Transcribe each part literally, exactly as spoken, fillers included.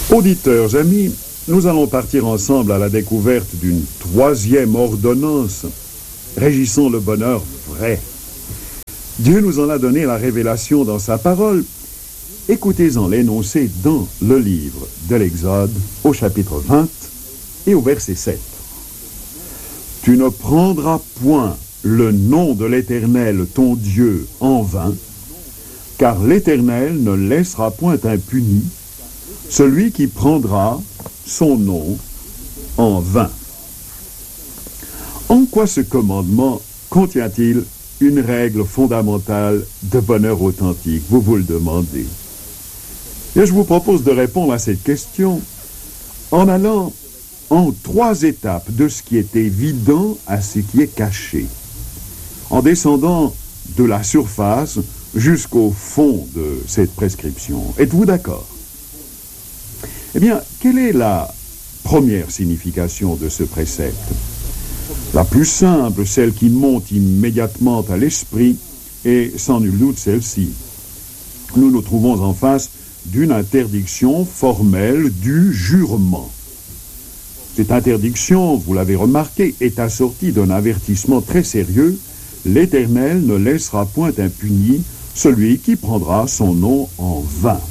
Auditeurs, amis, nous allons partir ensemble à la découverte d'une troisième ordonnance régissant le bonheur vrai. Dieu nous en a donné la révélation dans sa parole. Écoutez-en l'énoncé dans le livre de l'Exode au chapitre vingt et au verset sept. « Tu ne prendras point le nom de l'Éternel ton Dieu en vain, car l'Éternel ne laissera point impuni celui qui prendra son nom en vain. » En quoi ce commandement contient-il une règle fondamentale de bonheur authentique? Vous vous le demandez. Et je vous propose de répondre à cette question en allant en trois étapes de ce qui est évident à ce qui est caché, en descendant de la surface jusqu'au fond de cette prescription. Êtes-vous d'accord? Eh bien, quelle est la première signification de ce précepte? La plus simple, celle qui monte immédiatement à l'esprit, est sans nul doute celle-ci. Nous nous trouvons en face d'une interdiction formelle du jurement. Cette interdiction, vous l'avez remarqué, est assortie d'un avertissement très sérieux. L'Éternel ne laissera point impuni celui qui prendra son nom en vain.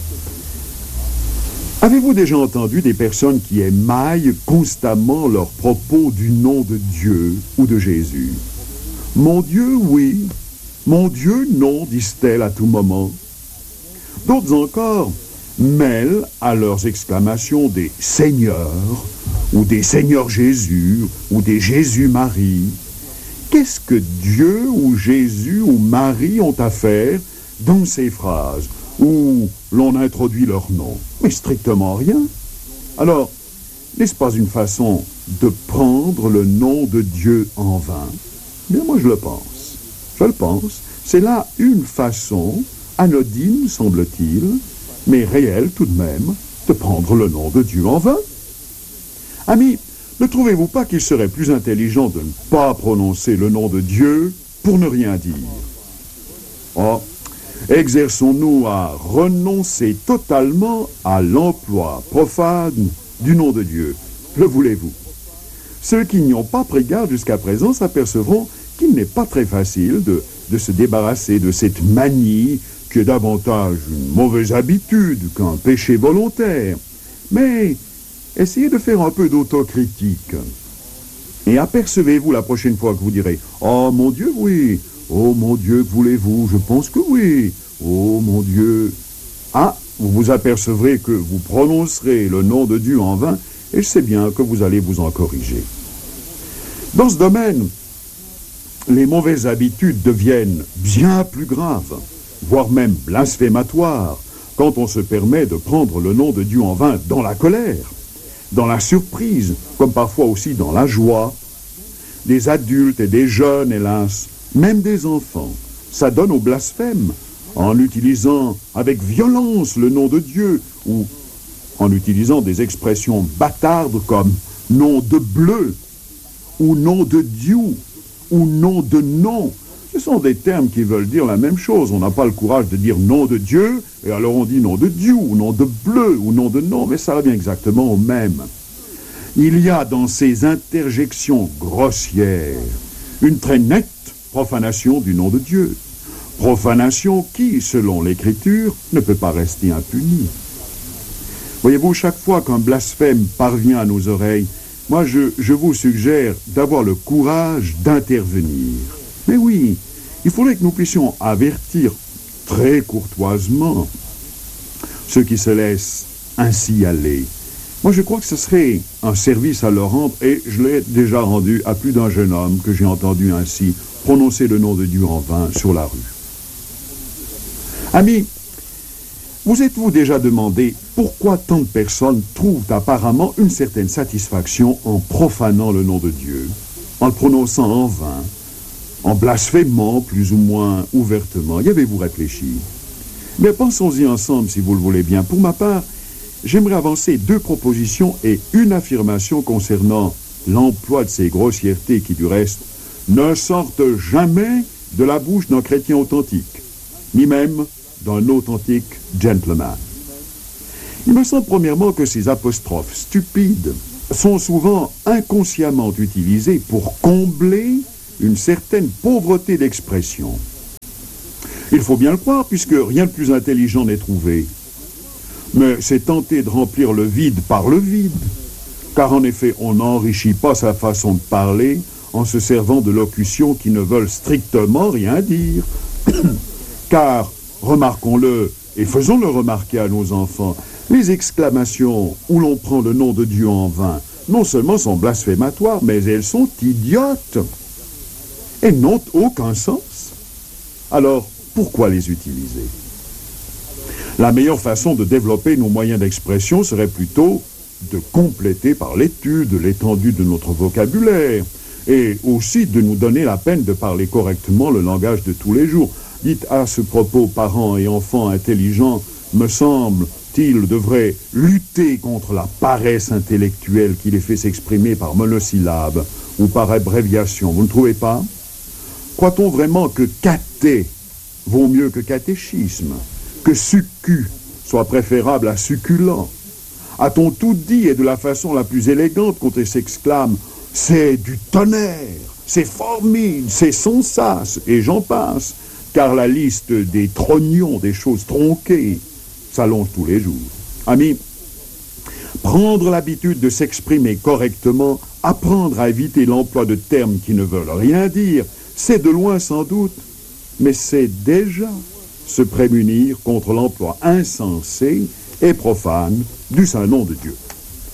Avez-vous déjà entendu des personnes qui émaillent constamment leurs propos du nom de Dieu ou de Jésus? Mon Dieu, oui. Mon Dieu, non, disent-elles à tout moment. D'autres encore mêlent à leurs exclamations des Seigneurs, ou des Seigneur Jésus, ou des Jésus-Marie. Qu'est-ce que Dieu ou Jésus ou Marie ont à faire dans ces phrases où l'on introduit leur nom? Mais strictement rien. Alors, n'est-ce pas une façon de prendre le nom de Dieu en vain? Bien, moi je le pense. Je le pense. C'est là une façon, anodine semble-t-il, mais réelle tout de même, de prendre le nom de Dieu en vain. Amis, ne trouvez-vous pas qu'il serait plus intelligent de ne pas prononcer le nom de Dieu pour ne rien dire? Oh, exerçons-nous à renoncer totalement à l'emploi profane du nom de Dieu. Le voulez-vous? Ceux qui n'y ont pas pris garde jusqu'à présent s'apercevront qu'il n'est pas très facile de, de se débarrasser de cette manie qui est davantage une mauvaise habitude qu'un péché volontaire. Mais essayez de faire un peu d'autocritique. Et apercevez-vous la prochaine fois que vous direz « Oh mon Dieu, oui !» « Oh mon Dieu, que voulez-vous? Je pense que oui. Oh mon Dieu. » Ah, vous vous apercevrez que vous prononcerez le nom de Dieu en vain, et je sais bien que vous allez vous en corriger. Dans ce domaine, les mauvaises habitudes deviennent bien plus graves, voire même blasphématoires, quand on se permet de prendre le nom de Dieu en vain dans la colère, dans la surprise, comme parfois aussi dans la joie. Des adultes et des jeunes, hélas, même des enfants, s'adonnent au blasphème en utilisant avec violence le nom de Dieu ou en utilisant des expressions bâtardes comme nom de bleu ou nom de Dieu ou nom de nom. Ce sont des termes qui veulent dire la même chose. On n'a pas le courage de dire nom de Dieu et alors on dit nom de Dieu ou nom de bleu ou nom de nom, mais ça revient exactement au même. Il y a dans ces interjections grossières une très nette profanation du nom de Dieu. Profanation qui, selon l'Écriture, ne peut pas rester impunie. Voyez-vous, chaque fois qu'un blasphème parvient à nos oreilles, moi je, je vous suggère d'avoir le courage d'intervenir. Mais oui, il faudrait que nous puissions avertir très courtoisement ceux qui se laissent ainsi aller. Moi, je crois que ce serait un service à leur rendre, et je l'ai déjà rendu à plus d'un jeune homme que j'ai entendu ainsi prononcer le nom de Dieu en vain sur la rue. Amis, vous êtes-vous déjà demandé pourquoi tant de personnes trouvent apparemment une certaine satisfaction en profanant le nom de Dieu, en le prononçant en vain, en blasphémant plus ou moins ouvertement? Y avez-vous réfléchi? Mais pensons-y ensemble si vous le voulez bien. Pour ma part, j'aimerais avancer deux propositions et une affirmation concernant l'emploi de ces grossièretés qui, du reste, ne sortent jamais de la bouche d'un chrétien authentique, ni même d'un authentique gentleman. Il me semble premièrement que ces apostrophes stupides sont souvent inconsciemment utilisées pour combler une certaine pauvreté d'expression. Il faut bien le croire, puisque rien de plus intelligent n'est trouvé. Mais c'est tenter de remplir le vide par le vide, car en effet, on n'enrichit pas sa façon de parler en se servant de locutions qui ne veulent strictement rien dire. Car, remarquons-le, et faisons-le remarquer à nos enfants, les exclamations où l'on prend le nom de Dieu en vain, non seulement sont blasphématoires, mais elles sont idiotes et n'ont aucun sens. Alors, pourquoi les utiliser? La meilleure façon de développer nos moyens d'expression serait plutôt de compléter par l'étude l'étendue de notre vocabulaire et aussi de nous donner la peine de parler correctement le langage de tous les jours. Dites à ce propos, parents et enfants intelligents, me semble-t-il, devraient lutter contre la paresse intellectuelle qui les fait s'exprimer par monosyllabes ou par abréviation. Vous ne trouvez pas? Croit-on vraiment que caté vaut mieux que catéchisme, que succu soit préférable à succulent? A-t-on tout dit et de la façon la plus élégante quand on s'exclame « c'est du tonnerre, c'est formide, c'est sans sas » et j'en passe, car la liste des trognons, des choses tronquées, s'allonge tous les jours. Amis, prendre l'habitude de s'exprimer correctement, apprendre à éviter l'emploi de termes qui ne veulent rien dire, c'est de loin sans doute, mais c'est déjà se prémunir contre l'emploi insensé et profane du saint nom de Dieu.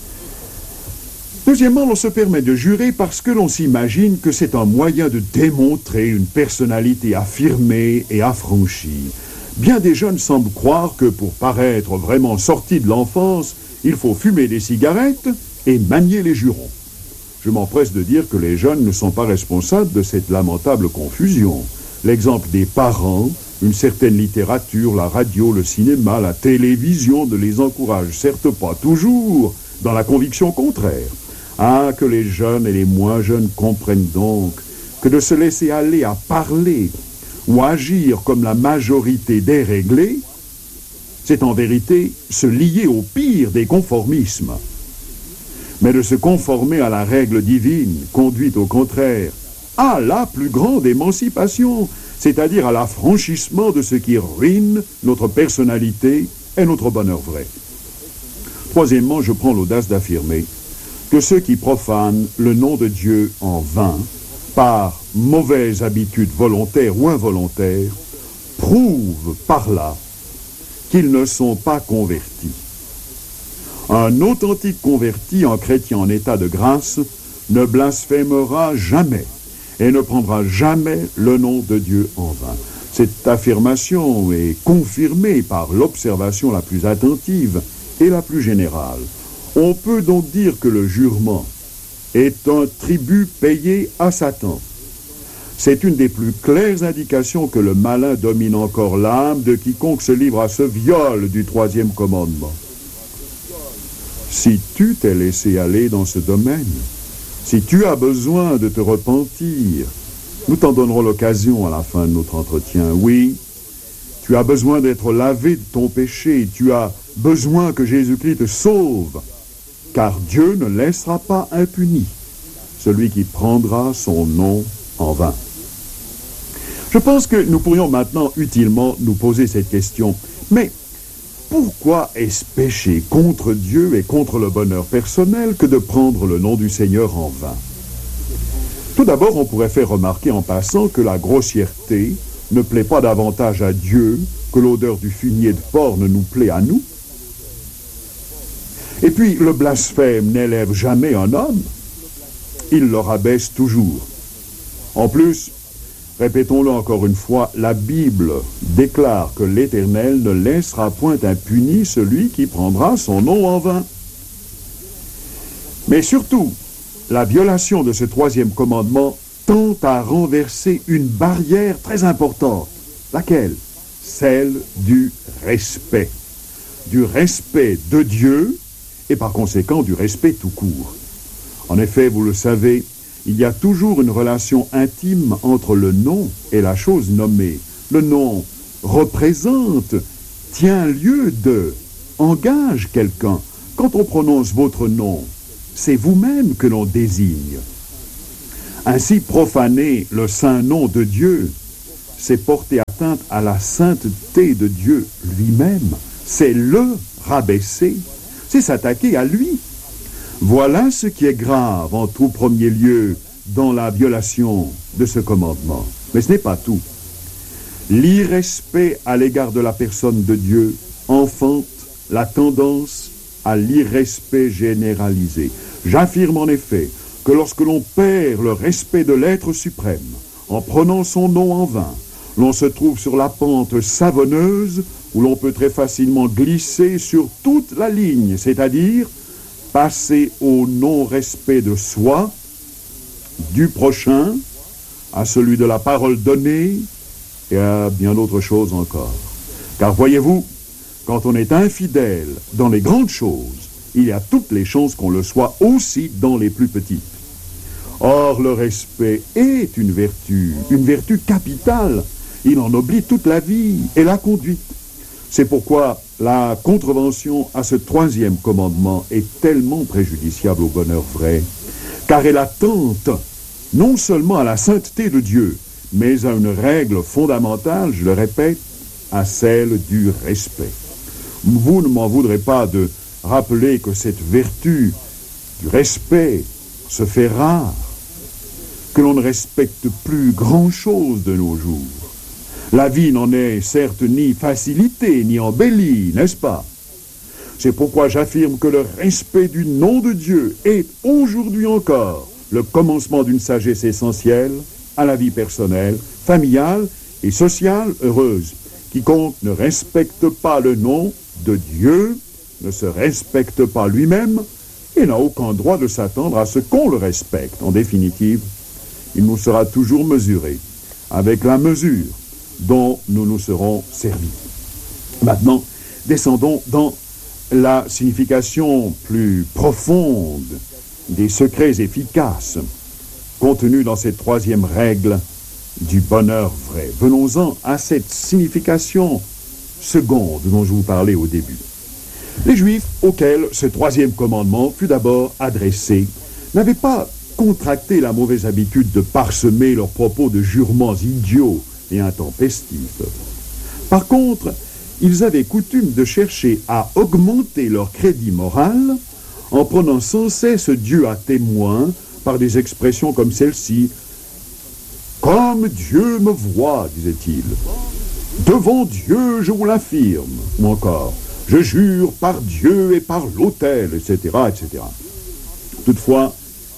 Deuxièmement, l'on se permet de jurer parce que l'on s'imagine que c'est un moyen de démontrer une personnalité affirmée et affranchie. Bien des jeunes semblent croire que pour paraître vraiment sortis de l'enfance, il faut fumer des cigarettes et manier les jurons. Je m'empresse de dire que les jeunes ne sont pas responsables de cette lamentable confusion. L'exemple des parents, une certaine littérature, la radio, le cinéma, la télévision ne les encourage certes pas toujours dans la conviction contraire. Ah, que les jeunes et les moins jeunes comprennent donc que de se laisser aller à parler ou agir comme la majorité déréglée, c'est en vérité se lier au pire des conformismes. Mais de se conformer à la règle divine conduit au contraire à la plus grande émancipation, c'est-à-dire à l'affranchissement de ce qui ruine notre personnalité et notre bonheur vrai. Troisièmement, je prends l'audace d'affirmer que ceux qui profanent le nom de Dieu en vain, par mauvaise habitude volontaire ou involontaire, prouvent par là qu'ils ne sont pas convertis. Un authentique converti, un chrétien en état de grâce, ne blasphémera jamais et ne prendra jamais le nom de Dieu en vain. Cette affirmation est confirmée par l'observation la plus attentive et la plus générale. On peut donc dire que le jurement est un tribut payé à Satan. C'est une des plus claires indications que le malin domine encore l'âme de quiconque se livre à ce viol du troisième commandement. Si tu t'es laissé aller dans ce domaine, si tu as besoin de te repentir, nous t'en donnerons l'occasion à la fin de notre entretien. Oui, tu as besoin d'être lavé de ton péché, tu as besoin que Jésus-Christ te sauve, car Dieu ne laissera pas impuni celui qui prendra son nom en vain. Je pense que nous pourrions maintenant utilement nous poser cette question. Mais pourquoi est-ce péché contre Dieu et contre le bonheur personnel que de prendre le nom du Seigneur en vain? Tout d'abord, on pourrait faire remarquer en passant que la grossièreté ne plaît pas davantage à Dieu que l'odeur du fumier de porc ne nous plaît à nous. Et puis, le blasphème n'élève jamais un homme, il le rabaisse toujours. En plus, répétons-le encore une fois, la Bible déclare que l'Éternel ne laissera point impuni celui qui prendra son nom en vain. Mais surtout, la violation de ce troisième commandement tend à renverser une barrière très importante. Laquelle? Celle du respect. Du respect de Dieu et par conséquent du respect tout court. En effet, vous le savez, il y a toujours une relation intime entre le nom et la chose nommée. Le nom représente, tient lieu de, engage quelqu'un. Quand on prononce votre nom, c'est vous-même que l'on désigne. Ainsi, profaner le saint nom de Dieu, c'est porter atteinte à la sainteté de Dieu lui-même. C'est le rabaisser, c'est s'attaquer à lui. Voilà ce qui est grave en tout premier lieu dans la violation de ce commandement. Mais ce n'est pas tout. L'irrespect à l'égard de la personne de Dieu enfante la tendance à l'irrespect généralisé. J'affirme en effet que lorsque l'on perd le respect de l'être suprême, en prenant son nom en vain, l'on se trouve sur la pente savonneuse où l'on peut très facilement glisser sur toute la ligne, c'est-à-dire passer au non-respect de soi, du prochain, à celui de la parole donnée et à bien d'autres choses encore. Car voyez-vous, quand on est infidèle dans les grandes choses, il y a toutes les chances qu'on le soit aussi dans les plus petites. Or, le respect est une vertu, une vertu capitale. Il en oblige toute la vie et la conduite. C'est pourquoi la contrevention à ce troisième commandement est tellement préjudiciable au bonheur vrai, car elle attente non seulement à la sainteté de Dieu, mais à une règle fondamentale, je le répète, à celle du respect. Vous ne m'en voudrez pas de rappeler que cette vertu du respect se fait rare, que l'on ne respecte plus grand-chose de nos jours. La vie n'en est certes ni facilitée, ni embellie, n'est-ce pas? C'est pourquoi j'affirme que le respect du nom de Dieu est aujourd'hui encore le commencement d'une sagesse essentielle à la vie personnelle, familiale et sociale heureuse. Quiconque ne respecte pas le nom de Dieu ne se respecte pas lui-même et n'a aucun droit de s'attendre à ce qu'on le respecte. En définitive, il nous sera toujours mesuré avec la mesure dont nous nous serons servis. Maintenant, descendons dans la signification plus profonde des secrets efficaces contenus dans cette troisième règle du bonheur vrai. Venons-en à cette signification seconde dont je vous parlais au début. Les Juifs auxquels ce troisième commandement fut d'abord adressé n'avaient pas contracté la mauvaise habitude de parsemer leurs propos de jurements idiots et intempestifs. Par contre, ils avaient coutume de chercher à augmenter leur crédit moral en prenant sans cesse Dieu à témoin par des expressions comme celle-ci. « Comme Dieu me voit, disait-il, devant Dieu je vous l'affirme. » Ou encore « Je jure par Dieu et par l'autel, et cetera, et cetera » Toutefois,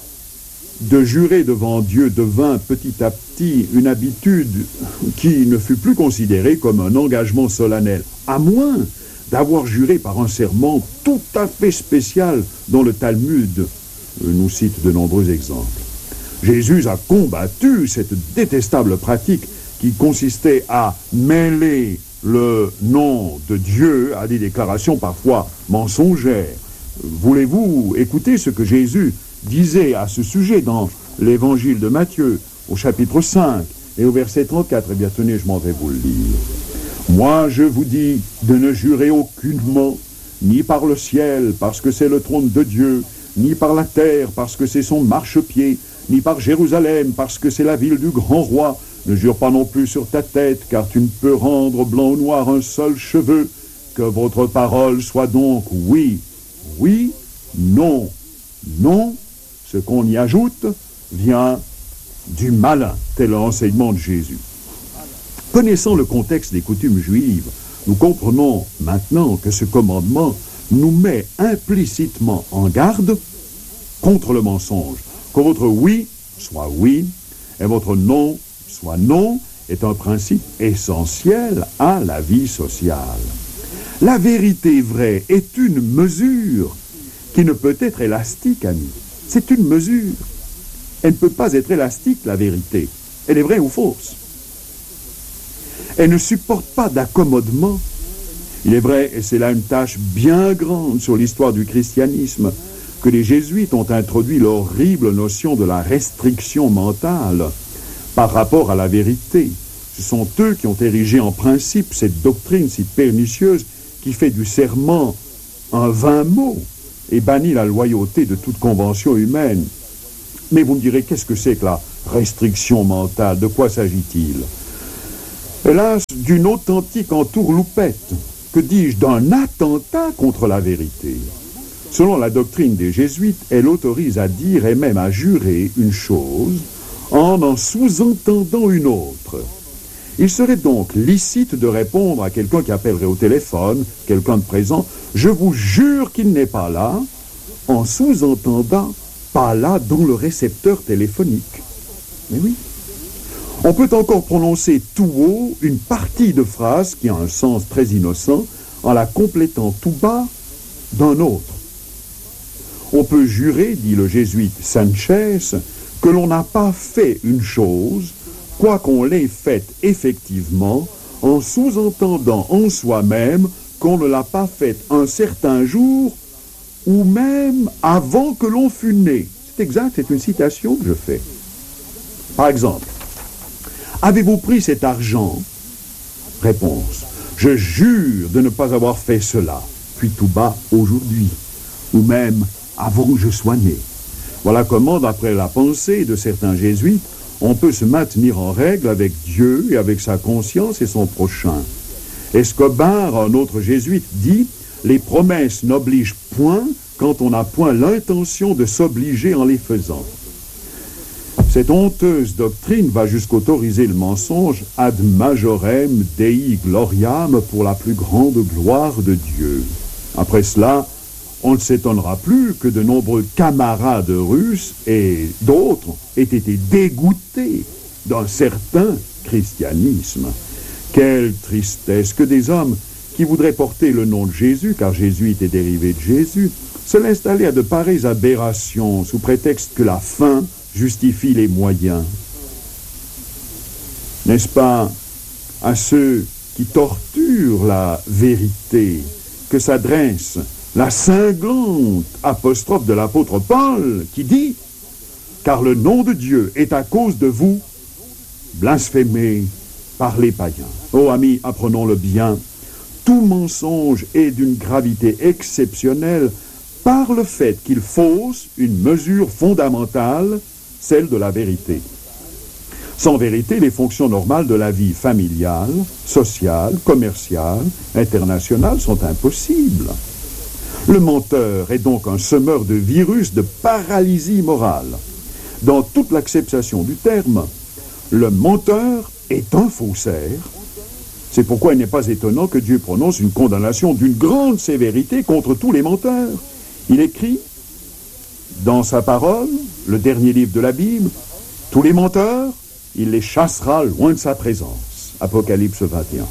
de jurer devant Dieu devint petit à petit une habitude qui ne fut plus considérée comme un engagement solennel, à moins d'avoir juré par un serment tout à fait spécial dont le Talmud nous cite de nombreux exemples. Jésus a combattu cette détestable pratique qui consistait à mêler le nom de Dieu à des déclarations parfois mensongères. Voulez-vous écouter ce que Jésus disait à ce sujet dans l'évangile de Matthieu, au chapitre cinq et au verset trente-quatre? Eh bien, tenez, je m'en vais vous le lire. « Moi, je vous dis de ne jurer aucunement, ni par le ciel, parce que c'est le trône de Dieu, ni par la terre, parce que c'est son marchepied, ni par Jérusalem, parce que c'est la ville du grand roi. Ne jure pas non plus sur ta tête, car tu ne peux rendre blanc ou noir un seul cheveu. Que votre parole soit donc oui, oui, non, non. Ce qu'on y ajoute vient du malin, tel l'enseignement de Jésus. Connaissant le contexte des coutumes juives, nous comprenons maintenant que ce commandement nous met implicitement en garde contre le mensonge. Que votre oui soit oui et votre non soit non est un principe essentiel à la vie sociale. La vérité vraie est une mesure qui ne peut être élastique, amis. C'est une mesure. Elle ne peut pas être élastique, la vérité. Elle est vraie ou fausse. Elle ne supporte pas d'accommodement. Il est vrai, et c'est là une tâche bien grande sur l'histoire du christianisme, que les jésuites ont introduit l'horrible notion de la restriction mentale par rapport à la vérité. Ce sont eux qui ont érigé en principe cette doctrine si pernicieuse qui fait du serment un vain mot et bannit la loyauté de toute convention humaine. Mais vous me direz, qu'est-ce que c'est que la restriction mentale? De quoi s'agit-il? Hélas, d'une authentique entourloupette. Que dis-je? D'un attentat contre la vérité. Selon la doctrine des jésuites, elle autorise à dire et même à jurer une chose en en sous-entendant une autre. Il serait donc licite de répondre à quelqu'un qui appellerait au téléphone, quelqu'un de présent, « Je vous jure qu'il n'est pas là », en sous-entendant « pas là » dans le récepteur téléphonique. Mais oui. On peut encore prononcer tout haut une partie de phrase qui a un sens très innocent en la complétant tout bas d'un autre. On peut jurer, dit le jésuite Sanchez, que l'on n'a pas fait une chose, quoiqu'on l'ait faite effectivement, en sous-entendant en soi-même qu'on ne l'a pas faite un certain jour ou même avant que l'on fût né. C'est exact, c'est une citation que je fais. Par exemple, avez-vous pris cet argent? Réponse, je jure de ne pas avoir fait cela, puis tout bas aujourd'hui, ou même avant que je sois né. Voilà comment, d'après la pensée de certains jésuites, on peut se maintenir en règle avec Dieu et avec sa conscience et son prochain. Escobar, un autre jésuite, dit « Les promesses n'obligent point quand on n'a point l'intention de s'obliger en les faisant ». Cette honteuse doctrine va jusqu'autoriser le mensonge ad majorem Dei gloriam pour la plus grande gloire de Dieu. Après cela, on ne s'étonnera plus que de nombreux camarades russes et d'autres aient été dégoûtés d'un certain christianisme. Quelle tristesse que des hommes qui voudraient porter le nom de Jésus, car Jésus était dérivé de Jésus, se laissent aller à de pareilles aberrations sous prétexte que la fin justifie les moyens. N'est-ce pas à ceux qui torturent la vérité que s'adresse la cinglante apostrophe de l'apôtre Paul qui dit « Car le nom de Dieu est à cause de vous blasphémé par les païens. » Oh amis, apprenons-le bien, tout mensonge est d'une gravité exceptionnelle par le fait qu'il fausse une mesure fondamentale, celle de la vérité. Sans vérité, les fonctions normales de la vie familiale, sociale, commerciale, internationale sont impossibles. Le menteur est donc un semeur de virus de paralysie morale. Dans toute l'acception du terme, le menteur est un faussaire. C'est pourquoi il n'est pas étonnant que Dieu prononce une condamnation d'une grande sévérité contre tous les menteurs. Il écrit dans sa parole, le dernier livre de la Bible, tous les menteurs, il les chassera loin de sa présence. Apocalypse vingt et un.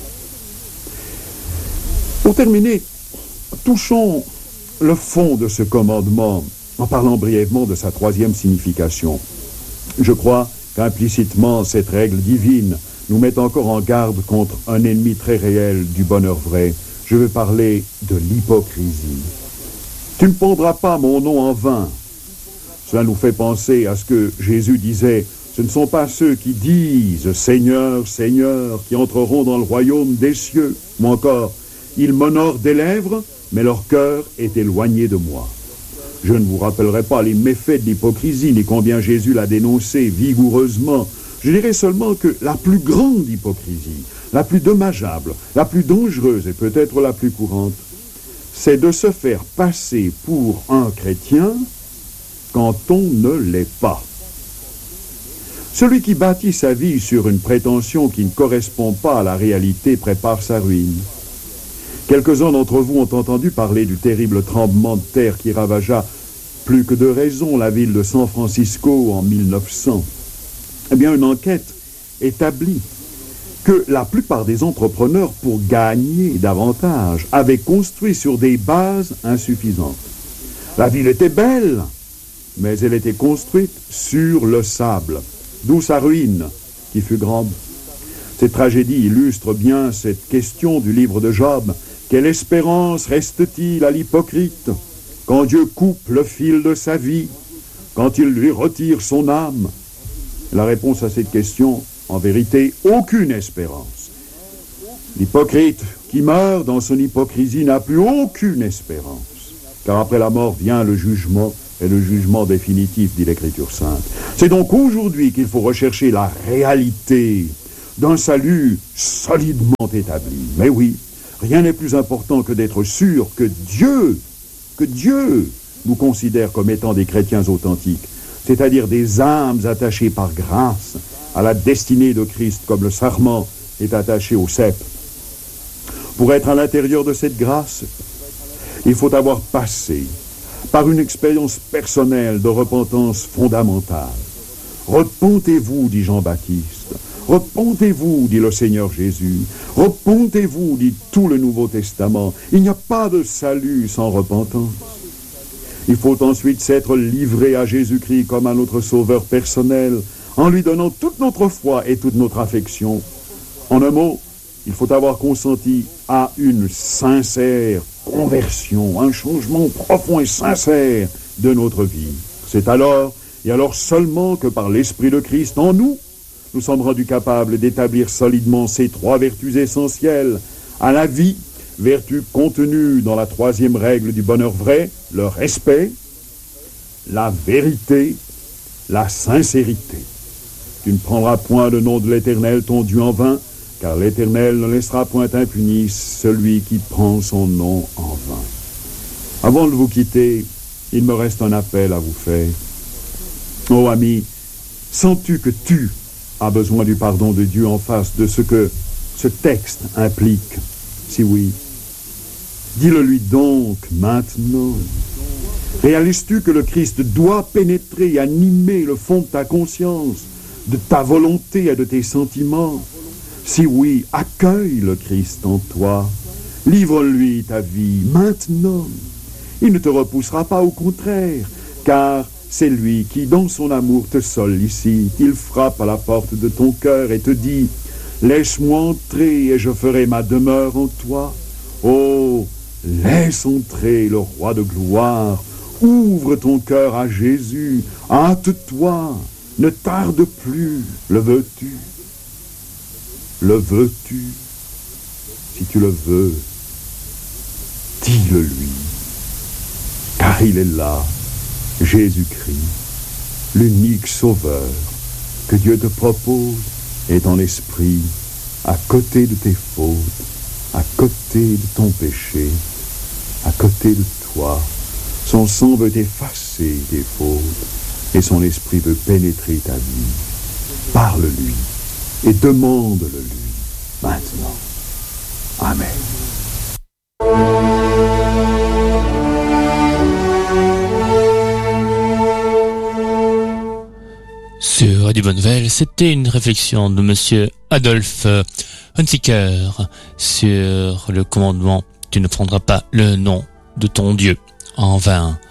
Pour terminer, touchons le fond de ce commandement en parlant brièvement de sa troisième signification. Je crois qu'implicitement, cette règle divine nous met encore en garde contre un ennemi très réel du bonheur vrai. Je veux parler de l'hypocrisie. Tu ne pondras pas mon nom en vain. Cela nous fait penser à ce que Jésus disait, ce ne sont pas ceux qui disent « Seigneur, Seigneur » qui entreront dans le royaume des cieux. Ou encore, ils m'honorent des lèvres, mais leur cœur est éloigné de moi. Je ne vous rappellerai pas les méfaits de l'hypocrisie, ni combien Jésus l'a dénoncé vigoureusement. Je dirais seulement que la plus grande hypocrisie, la plus dommageable, la plus dangereuse et peut-être la plus courante, c'est de se faire passer pour un chrétien quand on ne l'est pas. Celui qui bâtit sa vie sur une prétention qui ne correspond pas à la réalité prépare sa ruine. Quelques-uns d'entre vous ont entendu parler du terrible tremblement de terre qui ravagea plus que de raison la ville de San Francisco en mille neuf cents. Eh bien, une enquête établit que la plupart des entrepreneurs, pour gagner davantage, avaient construit sur des bases insuffisantes. La ville était belle, mais elle était construite sur le sable, d'où sa ruine qui fut grande. Cette tragédie illustre bien cette question du livre de Job. Quelle espérance reste-t-il à l'hypocrite quand Dieu coupe le fil de sa vie, quand il lui retire son âme? La réponse à cette question, en vérité, aucune espérance. L'hypocrite qui meurt dans son hypocrisie n'a plus aucune espérance. Car après la mort vient le jugement, et le jugement définitif, dit l'Écriture sainte. C'est donc aujourd'hui qu'il faut rechercher la réalité d'un salut solidement établi. Mais oui, rien n'est plus important que d'être sûr que Dieu, que Dieu nous considère comme étant des chrétiens authentiques, c'est-à-dire des âmes attachées par grâce à la destinée de Christ, comme le sarment est attaché au cep. Pour être à l'intérieur de cette grâce, il faut avoir passé par une expérience personnelle de repentance fondamentale. Repentez-vous, dit Jean-Baptiste. Repentez-vous, dit le Seigneur Jésus. Repentez-vous, dit tout le Nouveau Testament. Il n'y a pas de salut sans repentance. Il faut ensuite s'être livré à Jésus-Christ comme à notre sauveur personnel, en lui donnant toute notre foi et toute notre affection. En un mot, il faut avoir consenti à une sincère conversion, un changement profond et sincère de notre vie. C'est alors, et alors seulement que par l'Esprit de Christ en nous, nous sommes rendus capables d'établir solidement ces trois vertus essentielles à la vie, vertus contenues dans la troisième règle du bonheur vrai, le respect, la vérité, la sincérité. Tu ne prendras point le nom de l'Éternel ton Dieu en vain, car l'Éternel ne laissera point impuni celui qui prend son nom en vain. Avant de vous quitter, il me reste un appel à vous faire. Oh ami, sens-tu que tu as besoin du pardon de Dieu en face de ce que ce texte implique? Si oui, dis-le lui donc maintenant. Réalises-tu que le Christ doit pénétrer et animer le fond de ta conscience, de ta volonté et de tes sentiments? Si oui, accueille le Christ en toi. Livre-lui ta vie maintenant. Il ne te repoussera pas, au contraire, car c'est lui qui, dans son amour, te sollicite. Il frappe à la porte de ton cœur et te dit « Laisse-moi entrer et je ferai ma demeure en toi. » Oh, laisse entrer le roi de gloire. Ouvre ton cœur à Jésus. Hâte-toi. Ne tarde plus. Le veux-tu? Le veux-tu? Si tu le veux, dis-le lui. Car il est là, Jésus-Christ, l'unique sauveur que Dieu te propose est en esprit, à côté de tes fautes, à côté de ton péché, à côté de toi. Son sang veut effacer tes fautes et son esprit veut pénétrer ta vie. Parle-lui et demande-le-lui maintenant. Amen. Sur Radio Bonne Nouvelle, c'était une réflexion de Monsieur Adolphe Hunziker sur le commandement « Tu ne prendras pas le nom de ton Dieu en vain ».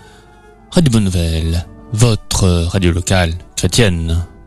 Radio Bonne Nouvelle, votre radio locale chrétienne.